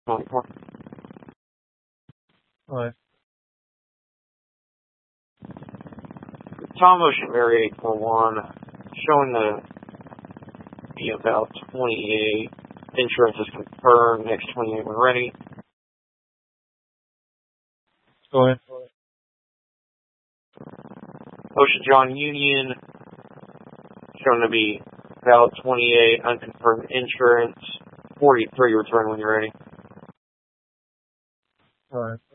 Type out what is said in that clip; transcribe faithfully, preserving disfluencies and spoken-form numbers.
twenty-four. Alright. Tom Ocean Mary eight four one, showing to be about twenty-eight. Insurance is confirmed. Next twenty-eight when ready. Go ahead. Ocean John Union, shown to be valid twenty-eight, unconfirmed insurance. forty-three return when you're ready. Alright.